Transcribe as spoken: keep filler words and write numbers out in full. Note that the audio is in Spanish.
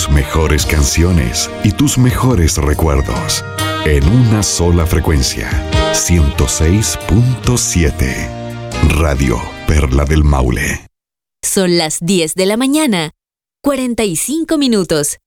tus mejores canciones y tus mejores recuerdos. En una sola frecuencia. ciento seis punto siete. Radio Perla del Maule. Son las diez de la mañana, cuarenta y cinco minutos.